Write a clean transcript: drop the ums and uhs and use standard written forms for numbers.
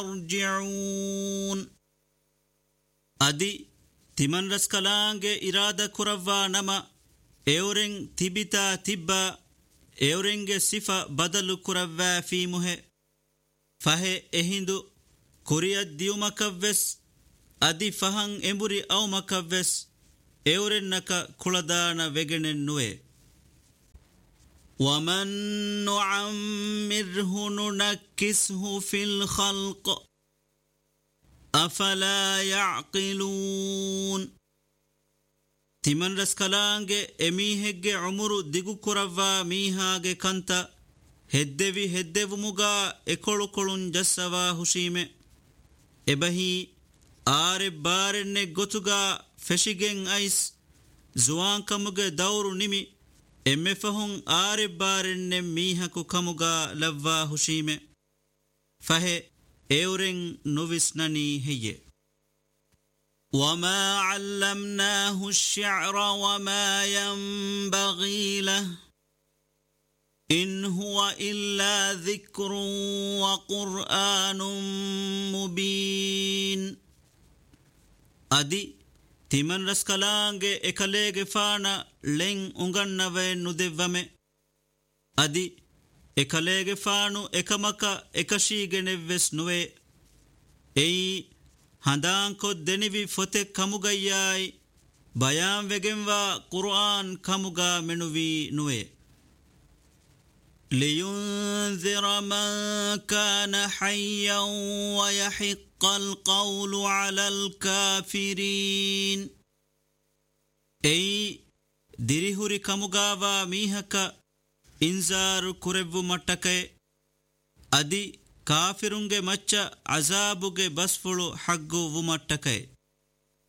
يرجعون أدي تمن رسكلانج إرادة كروا نما إورين تبتا تبا إورينج صفة بدل كروا في مه فهي إهندو كوريا ديو مكفس أدي فهن إمبري أو مكفس إورين نكا كولدانا وغنن نوي ومن نعمره ننكسه في الخلق أفلا يعقلون تمن رسكلانج أميهج عمر ديغو كروا ميهاج كنتا هدوي مغا اكولو كولون جسوا هشيمه ابهي آر بارن غوتوغا فشيگن ايس زوان كمغ دور نيمي امفهون آر بارن ميهكو كمغا لوا هشيمه فهي اورن نوفسنني هي وما علمناه الشعر وما ينبغي له إن هو إلا ذكر وقرآن مبين أدي تمن رسكلانج إكاليج فانا لين أنغنوه ندوامه أدي إكاليج فانو إكامكا إكاشيج نفس نوه أي هندان كو دنيوي فتك كموغاياي بيان وگنوا قرآن كموغا منوي نوه لينذر من كان حيا ويحق القول على الكافرين أي ديريهوري كموغاوا ميهكا إنذار كوربو متكي أدي كافرونگه مچ عذابوگه بسفلو حقو ومتكي